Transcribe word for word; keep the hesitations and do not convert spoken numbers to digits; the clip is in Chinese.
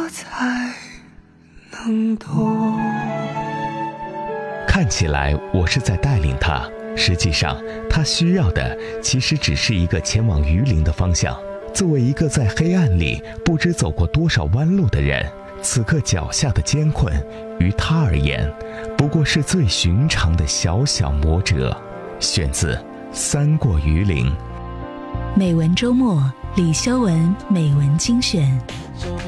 我才能懂。 看起来我是在带领他，实际上他需要的其实只是一个前往鱼鳞的方向。作为一个在黑暗里不知走过多少弯路的人，此刻脚下的艰困于他而言不过是最寻常的小小磨折。选自三过鱼鳞。 美文周末，李修文美文精选。